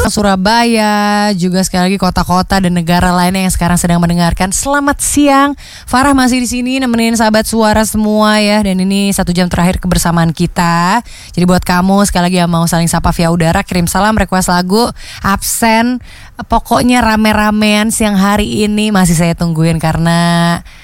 Surabaya, juga sekali lagi kota-kota dan negara lainnya yang sekarang sedang mendengarkan. Selamat siang. Farah masih di sini nemenin sahabat suara semua ya. Dan ini 1 jam terakhir kebersamaan kita. Jadi buat kamu sekali lagi yang mau saling sapa via udara, kirim salam, request lagu, absen, pokoknya rame-ramean siang hari ini masih saya tungguin karena